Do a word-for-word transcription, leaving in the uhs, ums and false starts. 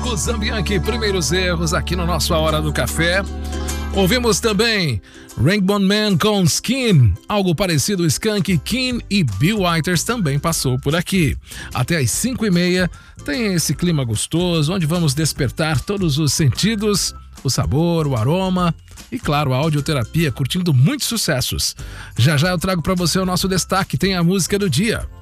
Marcos Zambianchi, Primeiros Erros, aqui no nosso A Hora do Café. Ouvimos também Rainbow Man com Skin, algo parecido, Skank, Keen e Bill Withers também passou por aqui. Até às cinco e meia tem esse clima gostoso, onde vamos despertar todos os sentidos, o sabor, o aroma e, claro, a audioterapia, curtindo muitos sucessos. Já já eu trago para você o nosso destaque, tem a música do dia.